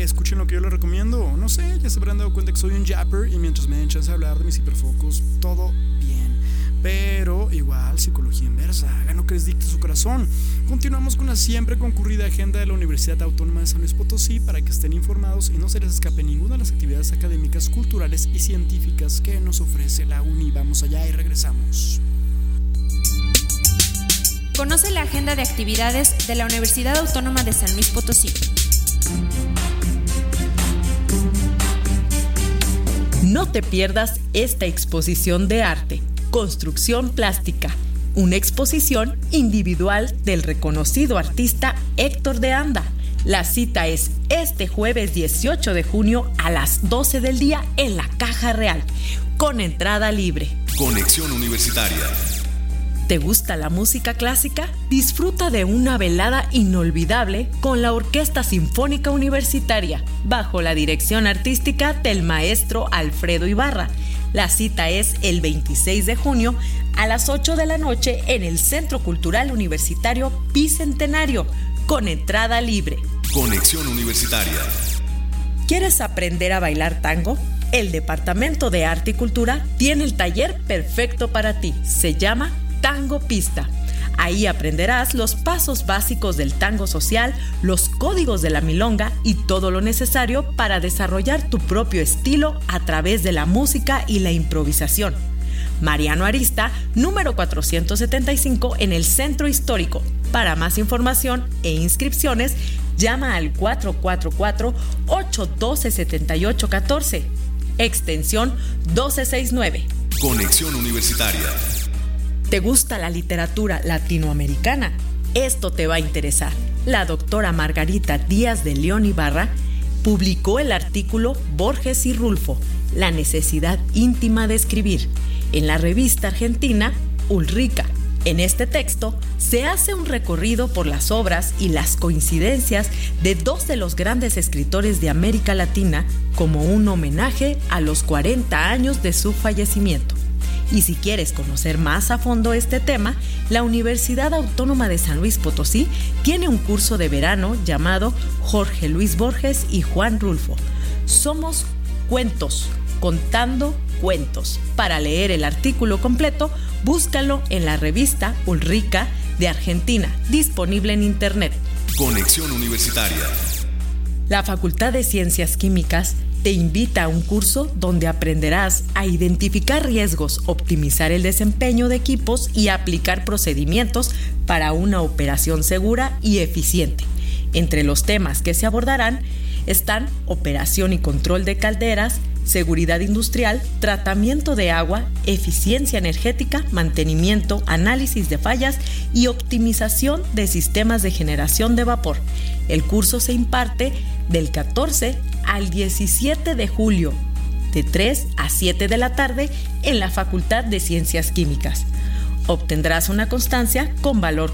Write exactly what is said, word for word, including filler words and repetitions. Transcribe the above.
escuchen lo que yo les recomiendo. No sé, ya se habrán dado cuenta que soy un yapper y mientras me den chance de hablar de mis hiperfocos, todo bien. Pero igual, psicología inversa, hagan lo que les dicte su corazón. Continuamos con la siempre concurrida agenda de la Universidad Autónoma de San Luis Potosí para que estén informados y no se les escape ninguna de las actividades académicas, culturales y científicas que nos ofrece la uni. Vamos allá y regresamos. Conoce la agenda de actividades de la Universidad Autónoma de San Luis Potosí. No te pierdas esta exposición de arte, Construcción Plástica, una exposición individual del reconocido artista Héctor de Anda. La cita es este jueves dieciocho de junio a las doce del día en la Caja Real, con entrada libre. Conexión Universitaria. ¿Te gusta la música clásica? Disfruta de una velada inolvidable con la Orquesta Sinfónica Universitaria, bajo la dirección artística del maestro Alfredo Ibarra. La cita es el veintiséis de junio a las ocho de la noche en el Centro Cultural Universitario Bicentenario, con entrada libre. Conexión Universitaria. ¿Quieres aprender a bailar tango? El Departamento de Arte y Cultura tiene el taller perfecto para ti. Se llama Tango Pista. Ahí aprenderás los pasos básicos del tango social, los códigos de la milonga y todo lo necesario para desarrollar tu propio estilo a través de la música y la improvisación. Mariano Arista, número cuatrocientos setenta y cinco en el Centro Histórico. Para más información e inscripciones, llama al cuatro cuatro cuatro, ocho uno dos, siete ocho uno cuatro, extensión doce sesenta y nueve. Conexión Universitaria. ¿Te gusta la literatura latinoamericana? Esto te va a interesar. La doctora Margarita Díaz de León Ibarra publicó el artículo Borges y Rulfo, la necesidad íntima de escribir, en la revista argentina Ulrica. En este texto se hace un recorrido por las obras y las coincidencias de dos de los grandes escritores de América Latina como un homenaje a los cuarenta años de su fallecimiento. Y si quieres conocer más a fondo este tema, la Universidad Autónoma de San Luis Potosí tiene un curso de verano llamado Jorge Luis Borges y Juan Rulfo. Somos cuentos, contando cuentos. Para leer el artículo completo, búscalo en la revista Ulrica de Argentina, disponible en internet. Conexión Universitaria. La Facultad de Ciencias Químicas te invita a un curso donde aprenderás a identificar riesgos, optimizar el desempeño de equipos y aplicar procedimientos para una operación segura y eficiente. Entre los temas que se abordarán están operación y control de calderas, seguridad industrial, tratamiento de agua, eficiencia energética, mantenimiento, análisis de fallas y optimización de sistemas de generación de vapor. El curso se imparte del catorce al diecisiete de julio, de tres a siete de la tarde, en la Facultad de Ciencias Químicas. Obtendrás una constancia con valor